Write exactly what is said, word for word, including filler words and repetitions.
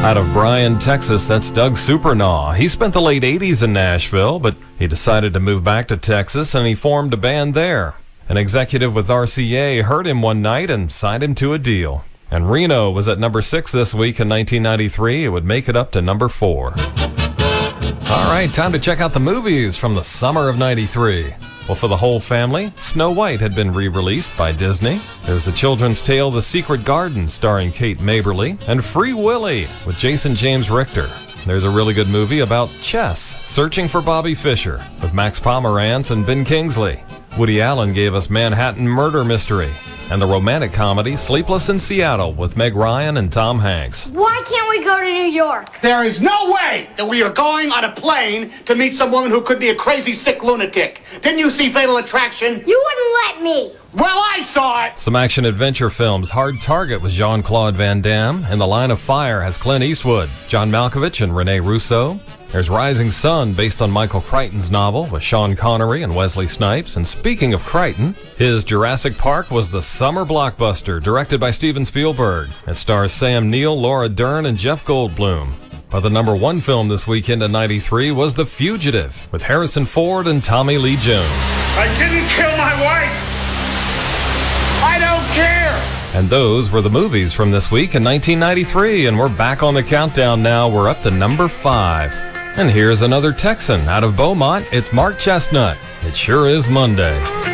Out of Bryan, Texas, that's Doug Supernaw. He spent the late eighties in Nashville, but he decided to move back to Texas and he formed a band there. An executive with R C A heard him one night and signed him to a deal. And Reno was at number six this week in nineteen ninety-three. It would make it up to number four. All right, time to check out the movies from the summer of ninety-three. Well, for the whole family, Snow White had been re-released by Disney. There's the children's tale The Secret Garden, starring Kate Maberly, and Free Willy with Jason James Richter. There's a really good movie about chess, Searching for Bobby Fischer, with Max Pomerantz and Ben Kingsley. Woody Allen gave us Manhattan Murder Mystery, and the romantic comedy Sleepless in Seattle with Meg Ryan and Tom Hanks. Why can't we go to New York? There is no way that we are going on a plane to meet some woman who could be a crazy, sick lunatic. Didn't you see Fatal Attraction? You wouldn't let me. Well, I saw it! Some action-adventure films. Hard Target with Jean-Claude Van Damme, and The Line of Fire has Clint Eastwood, John Malkovich, and Rene Russo. There's Rising Sun, based on Michael Crichton's novel, with Sean Connery and Wesley Snipes. And speaking of Crichton, his Jurassic Park was the summer blockbuster, directed by Steven Spielberg. It stars Sam Neill, Laura Dern, and Jeff Goldblum. But the number one film this weekend in ninety-three was The Fugitive, with Harrison Ford and Tommy Lee Jones. I didn't kill my wife! I don't care! And those were the movies from this week in nineteen ninety-three, and we're back on the countdown now. We're up to number five. And here's another Texan out of Beaumont. It's Mark Chestnut. It sure is Monday.